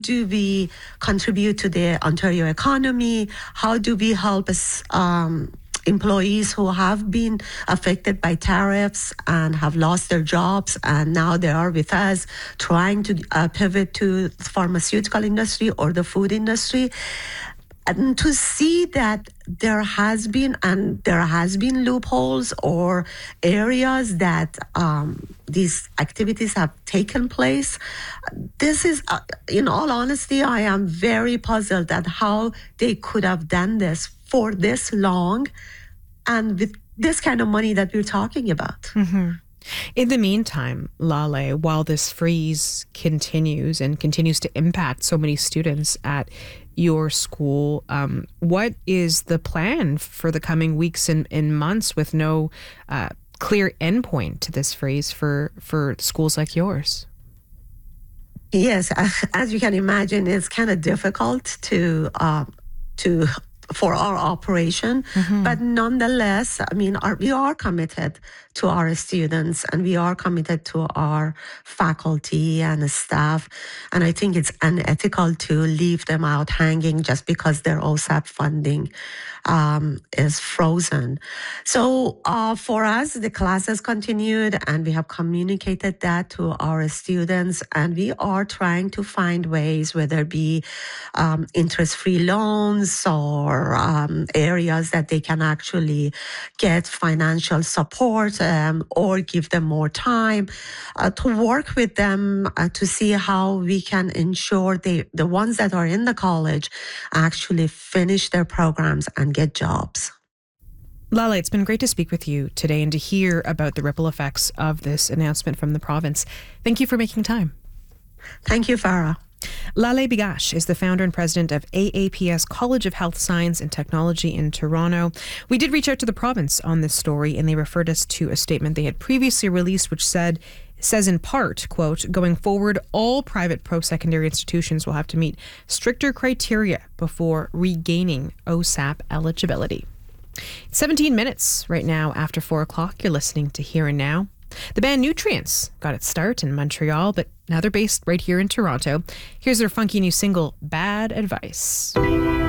do we contribute to the Ontario economy? How do we help us, employees who have been affected by tariffs and have lost their jobs, and now they are with us trying to pivot to the pharmaceutical industry or the food industry? And to see that there has been loopholes or areas that these activities have taken place. This is, in all honesty, I am very puzzled at how they could have done this for this long and with this kind of money that we're talking about. Mm-hmm. In the meantime, Lale, while this freeze continues to impact so many students at your school, what is the plan for the coming weeks and months with no clear endpoint to this freeze for schools like yours? Yes, as you can imagine, it's kind of difficult for our operation. Mm-hmm. But nonetheless, I mean, we are committed to our students and we are committed to our faculty and staff. And I think it's unethical to leave them out hanging just because their OSAP funding is frozen. So for us, the classes continued and we have communicated that to our students, and we are trying to find ways, whether it be interest-free loans or areas that they can actually get financial support or give them more time to work with them to see how we can ensure the ones that are in the college actually finish their programs and get jobs. Lale, it's been great to speak with you today and to hear about the ripple effects of this announcement from the province. Thank you for making time. Thank you, Farah. Lale Bigash is the founder and president of AAPS College of Health Science and Technology in Toronto. We did reach out to the province on this story, and they referred us to a statement they had previously released, which says in part, quote, going forward, all private post-secondary institutions will have to meet stricter criteria before regaining OSAP eligibility. 17 minutes right now after 4 o'clock. You're listening to Here and Now. The band Nutrients got its start in Montreal, but now they're based right here in Toronto. Here's their funky new single, Bad Advice.